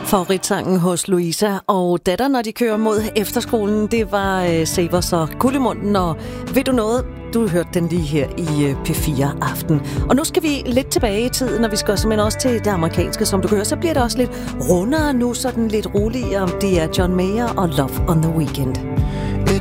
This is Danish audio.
Favoritsangen hos Louisa og datter, når de kører mod efterskolen, det var Savers og Kuldemunden, og ved du noget, du hørte den lige her i P4 Aften. Og nu skal vi lidt tilbage i tiden, og vi skal simpelthen også til det amerikanske, som du hører, så bliver det også lidt rundere nu, sådan lidt roligere. Det er John Mayer og Love on the Weekend.